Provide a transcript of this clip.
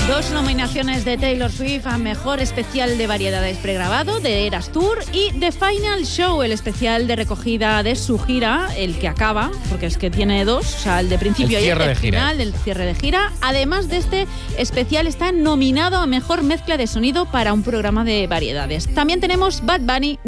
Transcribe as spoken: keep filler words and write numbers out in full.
Dos nominaciones de Taylor Swift a Mejor Especial de Variedades Pregrabado, de Eras Tour, y The Final Show, el especial de recogida de su gira, el que acaba, porque es que tiene dos, o sea, el de principio el y el de gira. final, el cierre de gira. Además de este especial, está nominado a Mejor Mezcla de Sonido para un programa de variedades. También tenemos Bad Bunny,